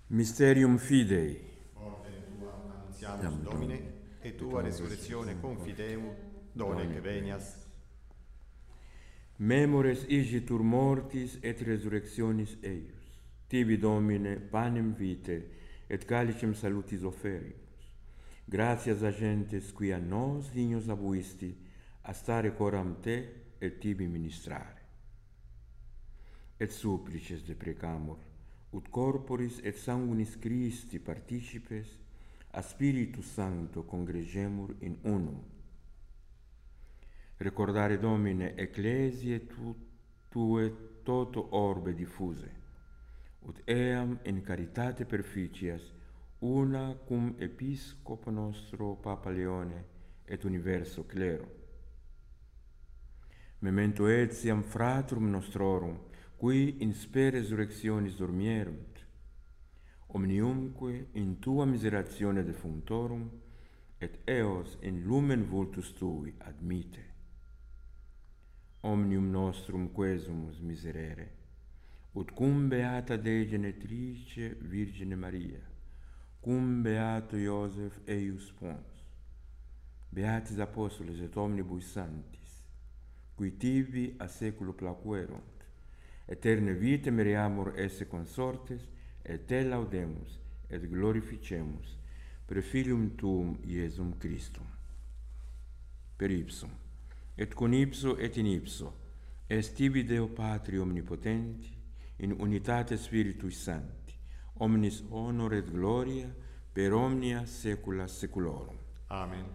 Mysterium Fidei. Morte tua annunziamus Domine, et tua resurrectione confidemus, donec venias. Memores igitur mortis et resurrectionis eius. Tibi Domine panem vitae et calicem salutis oferimus. Gratias agentes qui a nos dignos abuisti a stare coram te et tibi ministrare. Et supplices deprecamur, ut corporis et sanguinis Christi participes a Spiritus Sancto congregemur in unum. Recordare Domine ecclesiae tue toto orbe diffuse, ut eam in caritate perficias una cum episcopo nostro Papa Leone et universo clero. Memento etiam fratrum nostrorum, qui in spe resurrectionis dormierunt, omniumque in tua miseratione defunctorum, et eos in lumen vultus tui admite. Omnium nostrum quesumus miserere, ut cum beata Dei Genetrice Virgine Maria, cum beato Iosef eius Pons, beatis apostoles et omnibus sanctis, qui tibi a saeculo placuerunt, eterne vitae meriamur esse consortes, et te laudemus et glorificemus per Filium Tuum Iesum Christum. Per ipsum, et con ipso et in ipso, est tibi Deo Patri omnipotenti, in unitate Spiritui Sancti, omnis honor et gloria per omnia saecula saeculorum. Amen.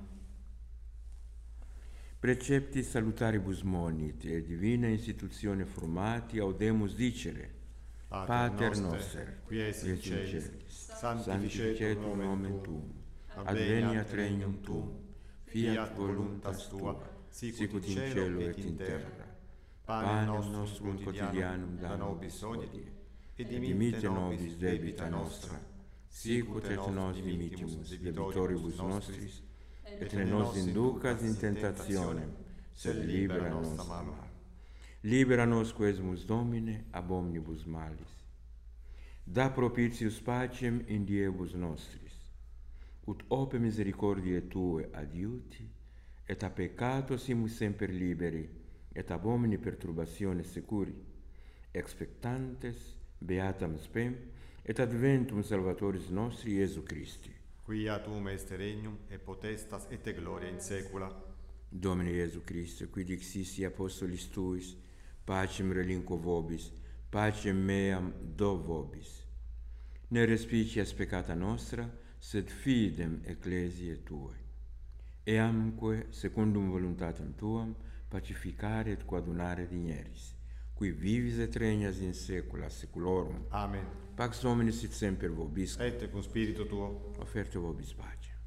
Preceptis salutaribus monit, et divina institutione formati audemus dicere, Pater noster, qui es in celis, sanctificetur nomen tuum, adveniat regnum tuum, fiat voluntas tua, sicut in cielo et in terra. Panem nostrum quotidianum da nobis hodie, et dimitte nobis debita nostra, sicut et nos dimittimus debitoribus nostris, et ne nos inducas in tentationem, sed libera nos a malo. Libera nos quesumus Domine ab omnibus malis. Da propitius pacem in diebus nostris, ut ope misericordiae Tue adiuti, et a peccato simus semper liberi, et ab omni perturbatione securi, expectantes beatam spem, et adventum Salvatoris nostri Iesu Christi. Quia tuum est regnum, et potestas, et gloria in saecula. Domine Iesu Christe, qui dixissi apostolis Tuis, pacem relinquo vobis, pacem meam do vobis. Ne respicias peccata nostra, sed fidem ecclesiae Tuae. Eamque, secundum voluntatem Tuam, pacificare et coadunare digneris, qui vivis et regnas in saecula saeculorum. Amen. Pax Domini sit semper vobiscum. Et cum spiritu tuo. Offerte vobis pace.